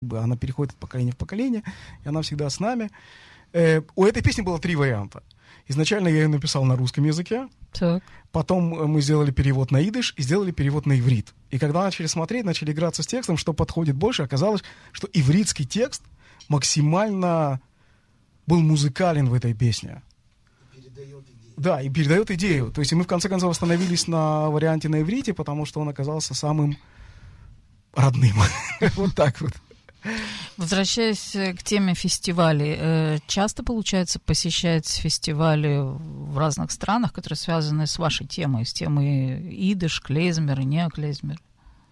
бы она переходит от поколения в поколение, и она всегда с нами. У этой песни было 3 варианта. Изначально я ее написал на русском языке, так. Потом мы сделали перевод на идиш и сделали перевод на иврит. И когда начали смотреть, начали играться с текстом, что подходит больше, оказалось, что ивритский текст максимально был музыкален в этой песне. Да, и передает идею. То есть мы в конце концов остановились на варианте на иврите, потому что он оказался самым родным. Вот так вот. Возвращаясь к теме фестивалей, часто, получается, посещаете фестивали в разных странах, которые связаны с вашей темой, с темой идиш, клейзмер и неоклейзмер?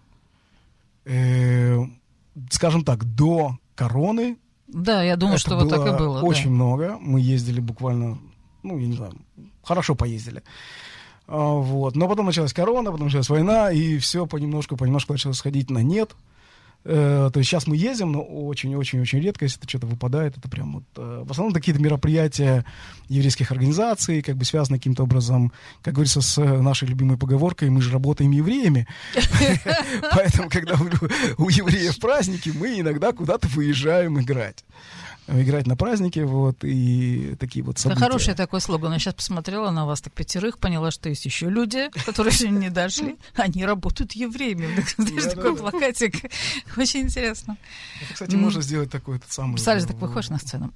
Скажем так, до короны. Да, я думаю, что вот так и было. Очень много. Мы ездили буквально, я не знаю, хорошо поездили. Вот. Но потом началась корона, потом началась война, и все понемножку начало сходить на нет. То есть сейчас мы ездим, но очень-очень-очень редко, если это что-то выпадает, это прям вот... В основном какие-то мероприятия еврейских организаций, как бы связаны каким-то образом, как говорится, с нашей любимой поговоркой «мы же работаем евреями». Поэтому, когда у евреев праздники, мы иногда куда-то выезжаем играть на праздники, вот, и такие вот события. Это хороший такой слоган. Я сейчас посмотрела на вас, так 5, поняла, что есть еще люди, которые еще не дошли, они работают евреями. Знаешь, такой плакатик. Очень интересно. Это, кстати, можно сделать такой этот самый... Представляешь, так выходишь на сцену.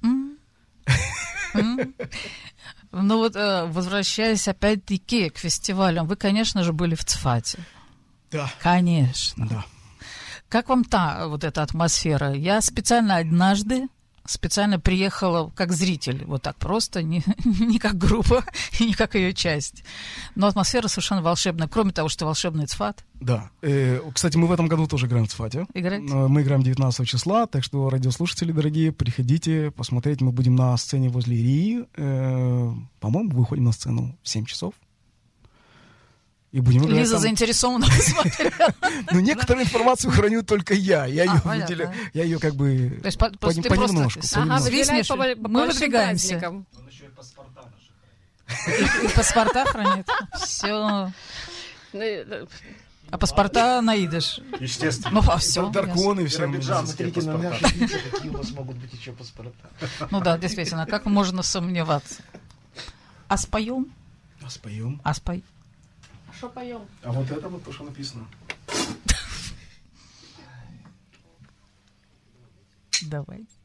Ну вот, возвращаясь опять-таки к фестивалям, вы, конечно же, были в Цфате. Да. Конечно. Да. Как вам вот эта атмосфера? Я специально приехала как зритель, вот так просто, не как группа, не как ее часть. Но атмосфера совершенно волшебная, кроме того, что волшебный Цфат. Да. Кстати, мы в этом году тоже играем в Цфате. Играете? Мы играем 19 числа, так что, радиослушатели дорогие, приходите посмотреть. Мы будем на сцене возле Ирии. По-моему, выходим на сцену в 7 часов. И будем играть. Лиза заинтересованно посмотрела. Ну, некоторую информацию храню только я. Я ее как бы понемножку. Ага, свистнешь, мы выдвигаемся. Он еще и паспорта наши хранит. И паспорта хранит. Все. А паспорта на идиш. Естественно. Ну, а все. Дарконы, все. Смотрите на наши видео, какие у вас могут быть еще паспорта. Ну да, действительно, как можно сомневаться? А споем? А споем. А спой. Что поем? А вот это вот то, что написано. Давай.